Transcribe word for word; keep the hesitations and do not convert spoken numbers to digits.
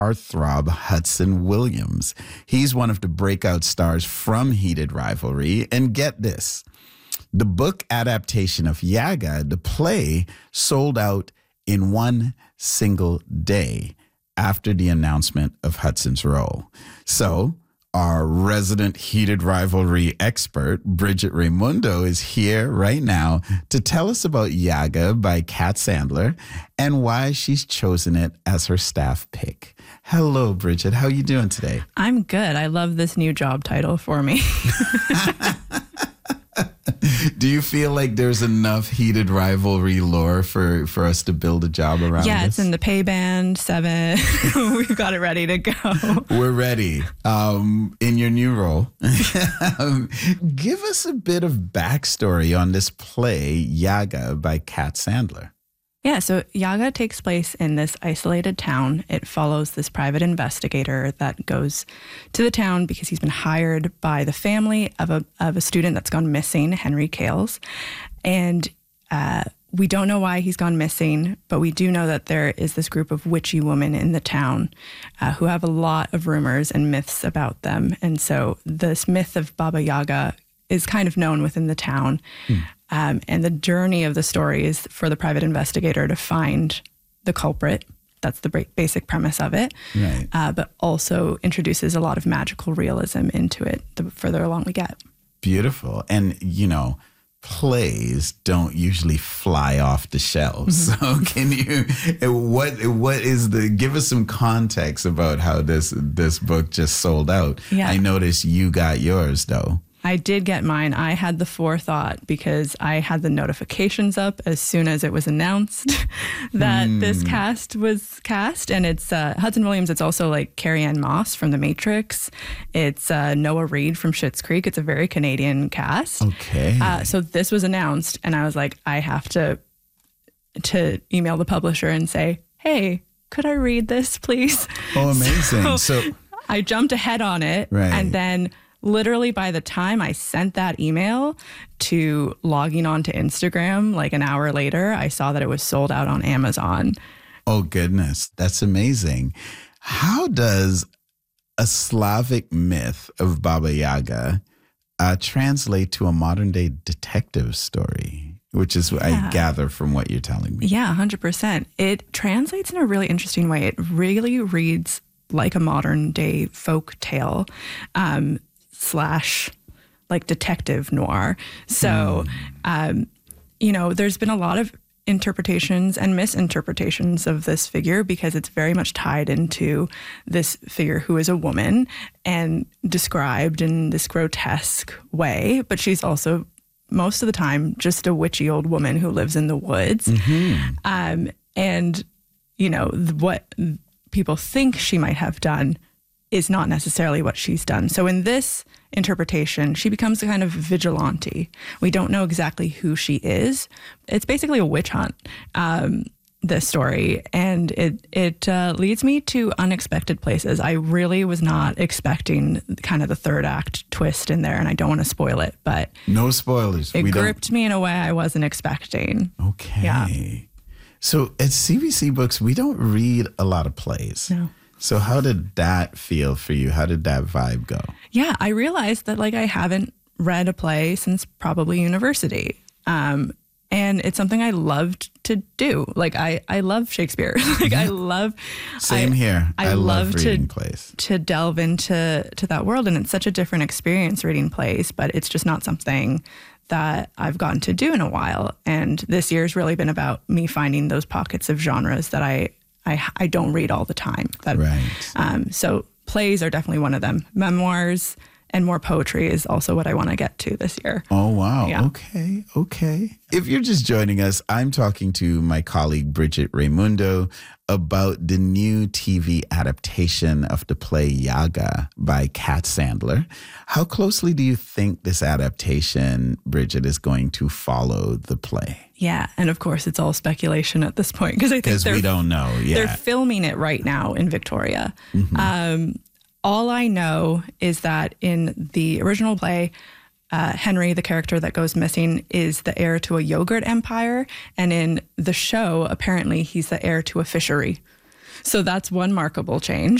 heartthrob Hudson Williams. He's one of the breakout stars from Heated Rivalry. And get this, the book adaptation of Yaga, the play, sold out in one single day after the announcement of Hudson's role. So our resident Heated Rivalry expert, Bridget Raimundo, is here right now to tell us about Yaga by Kat Sandler and why she's chosen it as her staff pick. Hello, Bridget. How are you doing today? I'm good. I love this new job title for me. Do you feel like there's enough Heated Rivalry lore for, for us to build a job around Yeah, this? it's in the pay band, seven. We've got it ready to go. We're ready. Um, in your new role, um, give us a bit of backstory on this play, Yaga by Kat Sandler. Yeah, so Yaga takes place in this isolated town. It follows this private investigator that goes to the town because he's been hired by the family of a of a student that's gone missing, Henry Kales. And uh, we don't know why he's gone missing, but we do know that there is this group of witchy women in the town uh, who have a lot of rumors and myths about them. And so this myth of Baba Yaga is kind of known within the town. Hmm. Um, and the journey of the story is for the private investigator to find the culprit. That's the basic premise of it. Right. Uh, but also introduces a lot of magical realism into it the further along we get. Beautiful. And, you know, plays don't usually fly off the shelves. Mm-hmm. So can you, what what is the, give us some context about how this, this book just sold out. Yeah. I noticed you got yours, though. I did get mine. I had the forethought because I had the notifications up as soon as it was announced that mm. this cast was cast. And it's uh, Hudson Williams. It's also like Carrie-Anne Moss from The Matrix. It's uh, Noah Reid from Schitt's Creek. It's a very Canadian cast. Okay. Uh, so this was announced and I was like, I have to to email the publisher and say, hey, could I read this, please? Oh, amazing. So, so I jumped ahead on it. Right. And then literally by the time I sent that email to logging on to Instagram, like an hour later, I saw that it was sold out on Amazon. Oh, goodness. That's amazing. How does a Slavic myth of Baba Yaga uh, translate to a modern day detective story, which is what yeah. I gather from what you're telling me? Yeah, one hundred percent. It translates in a really interesting way. It really reads like a modern day folk tale. Um, slash like detective noir. So, mm. um, you know, there's been a lot of interpretations and misinterpretations of this figure because it's very much tied into this figure who is a woman and described in this grotesque way, but she's also most of the time just a witchy old woman who lives in the woods. Mm-hmm. Um, and, you know, what people think she might have done is not necessarily what she's done. So in this interpretation, she becomes a kind of vigilante. We don't know exactly who she is. It's basically a witch hunt, um, this story. And it it uh, leads me to unexpected places. I really was not expecting kind of the third act twist in there, and I don't want to spoil it, but... No spoilers. It we gripped don't... me in a way I wasn't expecting. Okay. Yeah. So at C B C Books, we don't read a lot of plays. No. So how did that feel for you? How did that vibe go? Yeah, I realized that like I haven't read a play since probably university. Um, and it's something I loved to do. Like I, I love Shakespeare. like I love Same I, here. I, I love, love reading to, plays. To delve into to that world. And it's such a different experience reading plays, but it's just not something that I've gotten to do in a while. And this year's really been about me finding those pockets of genres that I I, I don't read all the time. That, right. Um, so plays are definitely one of them. Memoirs and more poetry is also what I want to get to this year. Oh, wow. Yeah. Okay. Okay. If you're just joining us, I'm talking to my colleague, Bridget Raimundo, about the new T V adaptation of the play Yaga by Kat Sandler. How closely do you think this adaptation, Bridget, is going to follow the play? Yeah. And of course, it's all speculation at this point because I think we don't know. Yeah. They're filming it right now in Victoria. Mm-hmm. Um, all I know is that in the original play, uh, Henry, the character that goes missing, is the heir to a yogurt empire. And in the show, apparently, he's the heir to a fishery. So that's one markable change.